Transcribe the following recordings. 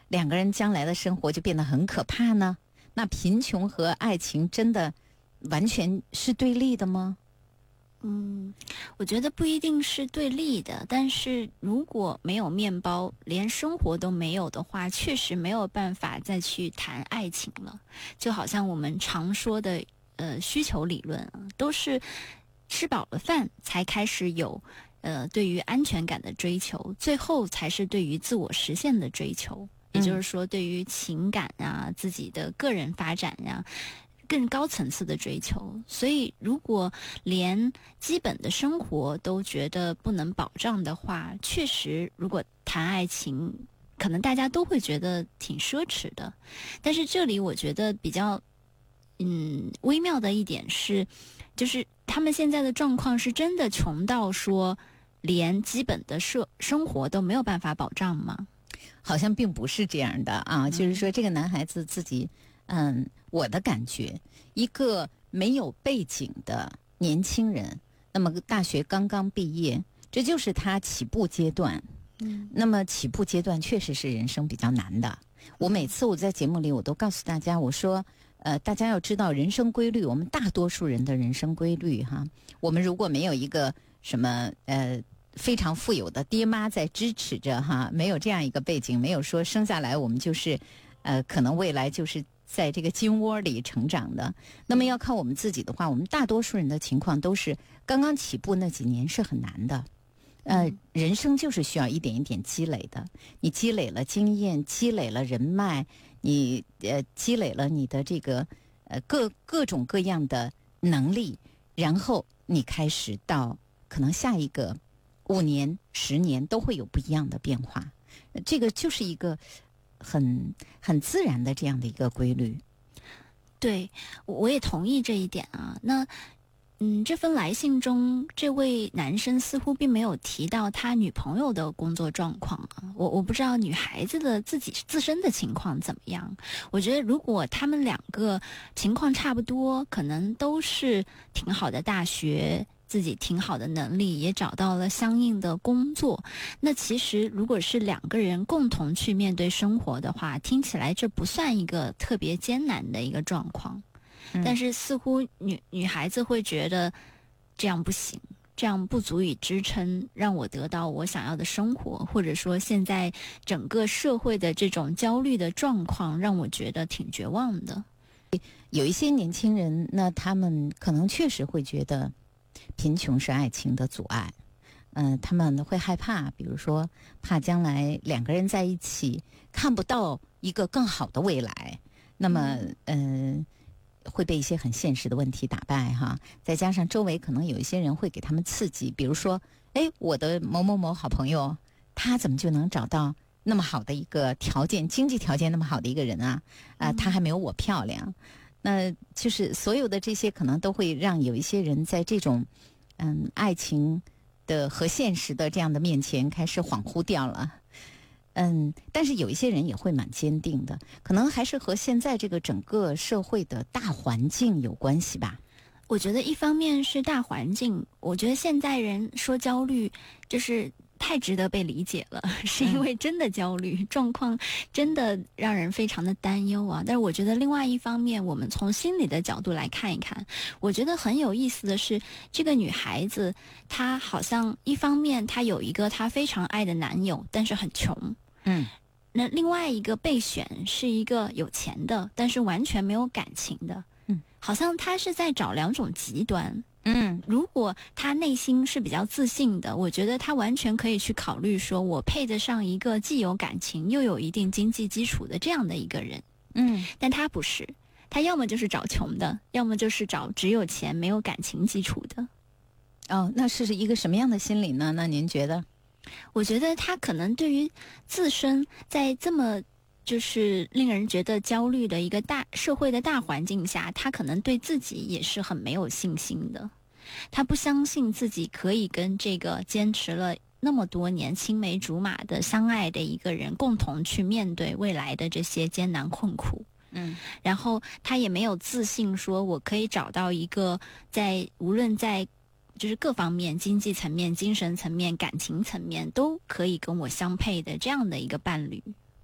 两个人将来的生活就变得很可怕呢？那贫穷和爱情真的完全是对立的吗？ 我觉得不一定是对立的，但是如果没有面包，连生活都没有的话，确实没有办法再去谈爱情了。就好像我们常说的需求理论啊，都是吃饱了饭才开始有对于安全感的追求，最后才是对于自我实现的追求。也就是说，对于情感啊、自己的个人发展呀、更高层次的追求。所以如果连基本的生活都觉得不能保障的话，确实如果谈爱情可能大家都会觉得挺奢侈的。但是这里我觉得比较微妙的一点是，就是他们现在的状况是真的穷到说连基本的生活都没有办法保障吗？ 好像并不是这样的啊，就是说这个男孩子自己我的感觉，一个没有背景的年轻人，那么大学刚刚毕业，这就是他起步阶段。那么起步阶段确实是人生比较难的。我每次我在节目里我都告诉大家，我说大家要知道人生规律，我们大多数人的人生规律哈，我们如果没有一个什么非常富有的爹妈在支持着哈，没有这样一个背景，没有说生下来我们就是可能未来就是在这个金窝里成长的，那么要靠我们自己的话，我们大多数人的情况都是刚刚起步那几年是很难的。人生就是需要一点一点积累的，你积累了经验，积累了人脉，你积累了你的这个各种各样的能力，然后你开始到可能下一个5年10年都会有不一样的变化，这个就是一个很自然的这样的一个规律。 对，我也同意这一点啊。那这封来信中，这位男生似乎并没有提到他女朋友的工作状况啊。我不知道女孩子的自身的情况怎么样。我觉得如果他们两个情况差不多，可能都是挺好的大学，自己挺好的能力，也找到了相应的工作，那其实如果是两个人共同去面对生活的话，听起来这不算一个特别艰难的一个状况。但是似乎女孩子会觉得这样不行，这样不足以支撑让我得到我想要的生活，或者说现在整个社会的这种焦虑的状况让我觉得挺绝望的。 有一些年轻人，那他们可能确实会觉得贫穷是爱情的阻碍。他们会害怕，比如说怕将来两个人在一起看不到一个更好的未来，那么会被一些很现实的问题打败哈。再加上周围可能有一些人会给他们刺激，比如说我的某某某好朋友，他怎么就能找到那么好的一个条件，经济条件那么好的一个人啊？他还没有我漂亮。那就是所有的这些可能都会让有一些人在这种爱情的和现实的这样的面前开始恍惚掉了。但是有一些人也会蛮坚定的，可能还是和现在这个整个社会的大环境有关系吧。 我觉得一方面是大环境，我觉得现在人说焦虑就是太值得被理解了，是因为真的焦虑，状况真的让人非常的担忧啊。但是我觉得另外一方面，我们从心理的角度来看一看，我觉得很有意思的是，这个女孩子她好像一方面她有一个她非常爱的男友，但是很穷。那另外一个备选是一个有钱的，但是完全没有感情的。好像他是在找两种极端。如果他内心是比较自信的，我觉得他完全可以去考虑说，我配得上一个既有感情又有一定经济基础的这样的一个人。但他不是，他要么就是找穷的，要么就是找只有钱没有感情基础的。 那是一个什么样的心理呢？那您觉得？ 我觉得他可能对于自身在这么就是令人觉得焦虑的一个社会的大环境下，他可能对自己也是很没有信心的。他不相信自己可以跟这个坚持了那么多年青梅竹马的相爱的一个人共同去面对未来的这些艰难困苦。然后他也没有自信说我可以找到一个无论在就是各方面，经济层面、精神层面、感情层面都可以跟我相配的这样的一个伴侣。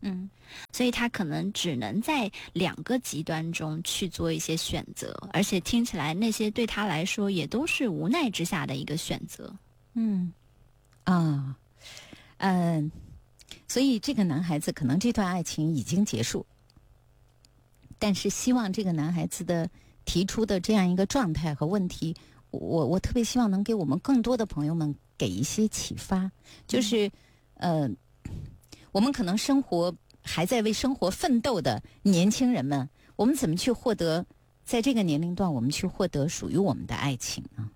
所以他可能只能在两个极端中去做一些选择，而且听起来那些对他来说也都是无奈之下的一个选择。 所以这个男孩子可能这段爱情已经结束，但是希望这个男孩子的提出的这样一个状态和问题，我特别希望能给我们更多的朋友们给一些启发，就是我们可能还在为生活奋斗的年轻人们，我们怎么去获得在这个年龄段我们去获得属于我们的爱情呢？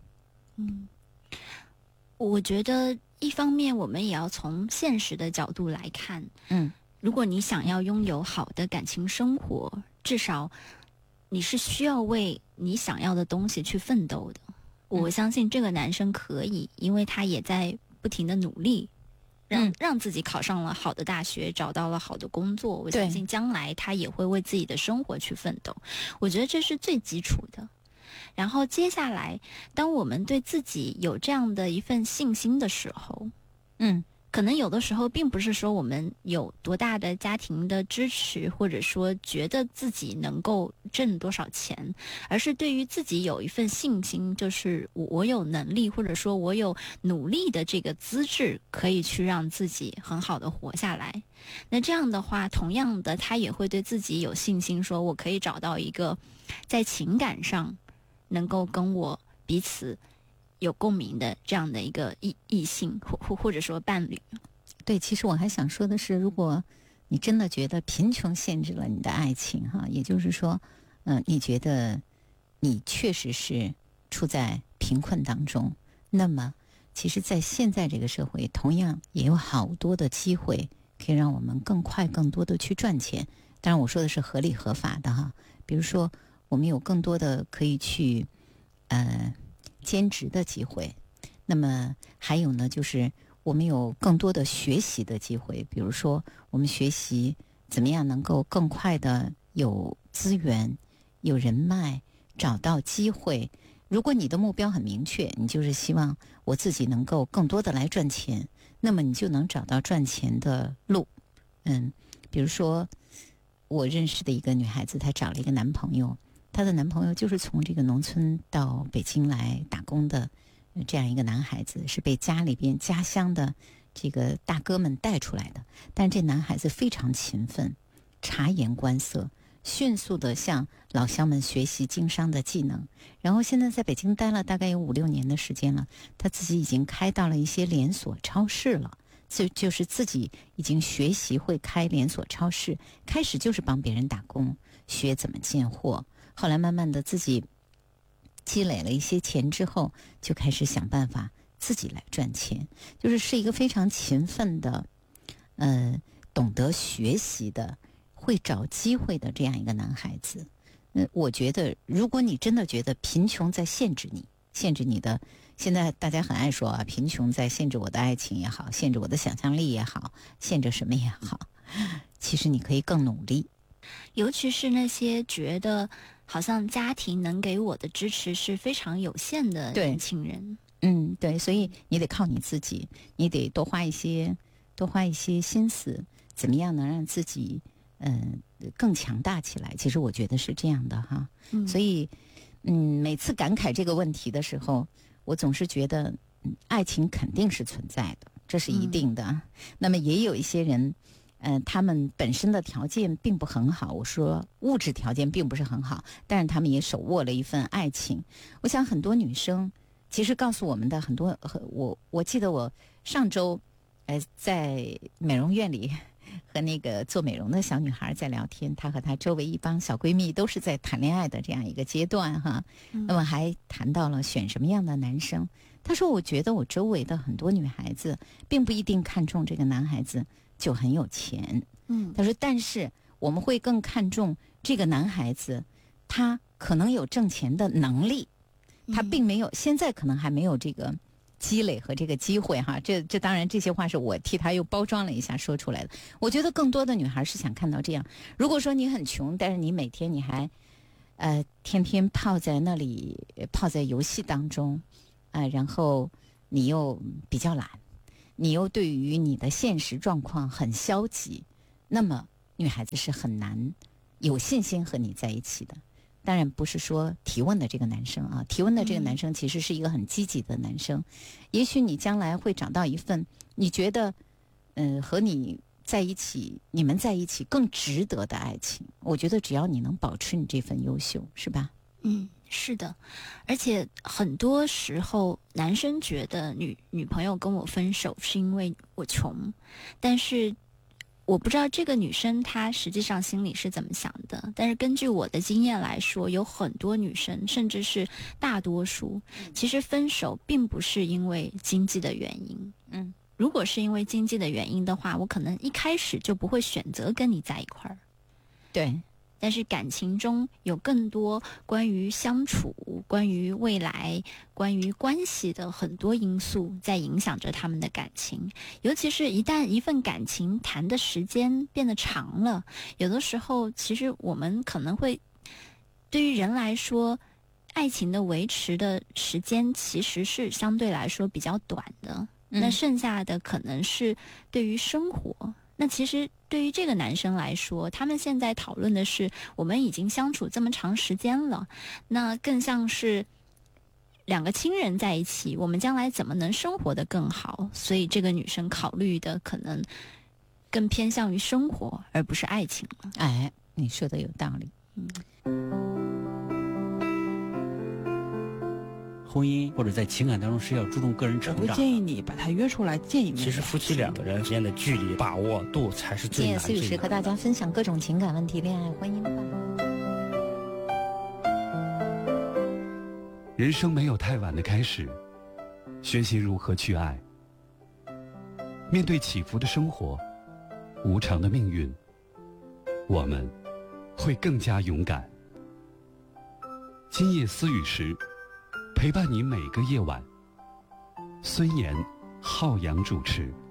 我觉得一方面我们也要从现实的角度来看，如果你想要拥有好的感情生活，至少你是需要为你想要的东西去奋斗的。我相信这个男生可以，因为他也在不停的努力，让自己考上了好的大学，找到了好的工作。我相信将来他也会为自己的生活去奋斗。我觉得这是最基础的。然后接下来，当我们对自己有这样的一份信心的时候，可能有的时候并不是说我们有多大的家庭的支持，或者说觉得自己能够挣多少钱，而是对于自己有一份信心，就是我有能力，或者说我有努力的这个资质，可以去让自己很好的活下来。那这样的话，同样的，他也会对自己有信心，说我可以找到一个在情感上能够跟我彼此有共鸣的这样的一个异性或者说伴侣。 对，其实我还想说的是，如果你真的觉得贫穷限制了你的爱情哈，也就是说，你觉得你确实是处在贫困当中，那么其实在现在这个社会，同样也有好多的机会可以让我们更快更多的去赚钱。当然我说的是合理合法的哈，比如说我们有更多的可以去兼职的机会，那么还有呢，就是我们有更多的学习的机会，比如说我们学习怎么样能够更快的有资源、有人脉，找到机会。如果你的目标很明确，你就是希望我自己能够更多的来赚钱，那么你就能找到赚钱的路。比如说我认识的一个女孩子，她找了一个男朋友，她的男朋友就是从这个农村到北京来打工的这样一个男孩子，是被家里边家乡的这个大哥们带出来的。但这男孩子非常勤奋，察言观色，迅速地向老乡们学习经商的技能。然后现在在北京待了大概有5-6年的时间了，他自己已经开到了一些连锁超市了。就是自己已经学习会开连锁超市，开始就是帮别人打工，学怎么进货，后来慢慢的自己积累了一些钱之后，就开始想办法自己来赚钱，是一个非常勤奋的懂得学习的，会找机会的这样一个男孩子。我觉得如果你真的觉得贫穷在限制你的，现在大家很爱说啊，贫穷在限制我的爱情也好，限制我的想象力也好，限制什么也好，其实你可以更努力。 尤其是那些觉得好像家庭能给我的支持是非常有限的年轻人。 对，所以你得靠你自己，你得多花一些心思，怎么样能让自己更强大起来。其实我觉得是这样的哈。所以每次感慨这个问题的时候，我总是觉得爱情肯定是存在的，这是一定的。那么也有一些人他们本身的条件并不很好，我说物质条件并不是很好，但是他们也手握了一份爱情。我想很多女生其实告诉我们的很多，我记得我上周在美容院里和那个做美容的小女孩在聊天，她和她周围一帮小闺蜜都是在谈恋爱的这样一个阶段哈。那么还谈到了选什么样的男生。她说我觉得我周围的很多女孩子并不一定看重这个男孩子就很有钱。她说但是我们会更看重这个男孩子他可能有挣钱的能力，他并没有现在可能还没有这个积累和这个机会哈。这当然这些话是我替他又包装了一下说出来的。我觉得更多的女孩是想看到这样，如果说你很穷，但是你每天你还天天泡在那里，泡在游戏当中然后你又比较懒，你又对于你的现实状况很消极， 那么女孩子是很难有信心和你在一起的。当然不是说提问的这个男生啊，提问的这个男生其实是一个很积极的男生，也许你将来会找到一份你觉得和你在一起，你们在一起更值得的爱情。我觉得只要你能保持你这份优秀，是吧？ 是的，而且很多时候男生觉得女朋友跟我分手是因为我穷，但是我不知道这个女生她实际上心里是怎么想的，但是根据我的经验来说，有很多女生，甚至是大多数，其实分手并不是因为经济的原因。如果是因为经济的原因的话，我可能一开始就不会选择跟你在一块儿。 对。 但是感情中有更多关于相处、关于未来、关于关系的很多因素在影响着他们的感情，尤其是一旦一份感情谈的时间变得长了，有的时候其实我们可能会，对于人来说，爱情的维持的时间其实是相对来说比较短的，那剩下的可能是对于生活。那其实对于这个男生来说，他们现在讨论的是我们已经相处这么长时间了，那更像是两个亲人在一起，我们将来怎么能生活得更好。所以这个女生考虑的可能更偏向于生活，而不是爱情了。 哎，你说的有道理。 婚姻或者在情感当中是要注重个人成长的。 我会建议你把他约出来见一面。 其实夫妻两个人之间的距离把握度才是最难的。 今夜思雨时和大家分享各种情感问题、恋爱、婚姻吧。 人生没有太晚的开始，学习如何去爱。面对起伏的生活，无常的命运，我们会更加勇敢。今夜思雨时，陪伴你每个夜晚。孙岩、浩洋主持。